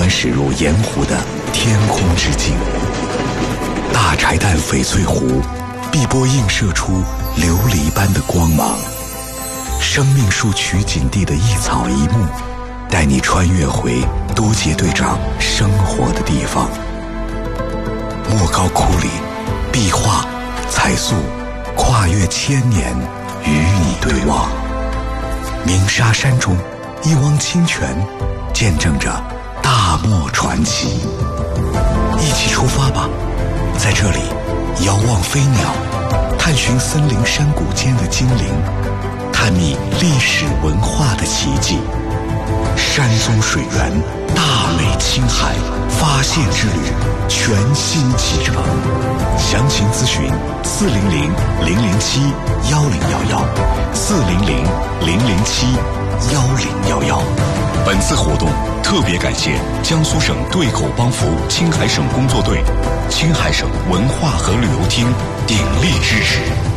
缓驶入盐湖的天空之境。大柴旦翡翠湖，碧波映射出琉璃般的光芒。生命树取景地的一草一木，带你穿越回都杰队长生活的地方。莫高窟里，壁画、彩塑，跨越千年，与你对望。鸣沙山中，一汪清泉，见证着大漠传奇。一起出发吧，在这里遥望飞鸟，探寻森林山谷间的精灵，探秘历史文化的奇迹。山松水源，大美青海，发现之旅全新启程。详情咨询400-007-1011，400-007-1011。本次活动特别感谢江苏省对口帮扶青海省工作队、青海省文化和旅游厅鼎力支持。